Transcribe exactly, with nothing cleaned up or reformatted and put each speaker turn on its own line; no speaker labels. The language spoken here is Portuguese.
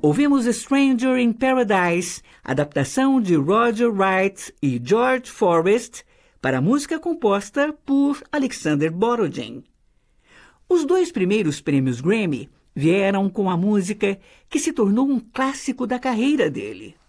Ouvimos Stranger in Paradise, adaptação de Roger Wright e George Forrest, para a música composta por Alexander Borodin. Os dois primeiros prêmios Grammy vieram com a música que se tornou um clássico da carreira dele.